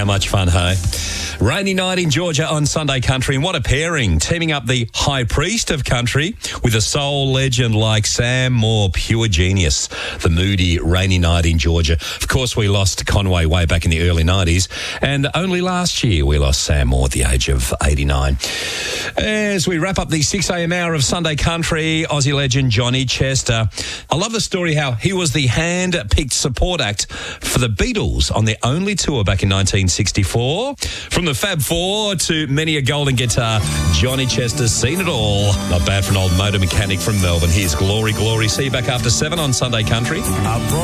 How much fun, hey? Rainy night in Georgia on Sunday Country, and what a pairing, teaming up the high priest of country with a soul legend like Sam Moore, pure genius. The moody, rainy night in Georgia. Of course, we lost Conway way back in the early 90s, and only last year we lost Sam Moore at the age of 89. As we wrap up the 6 a.m. hour of Sunday Country, Aussie legend Johnny Chester. I love the story how he was the hand-picked support act for the Beatles on their only tour back in 1964. From the Fab Four to many a golden guitar, Johnny Chester's seen it all. Not bad for an old motor mechanic from Melbourne. Here's Glory, Glory. See you back after 7 on Sunday Country.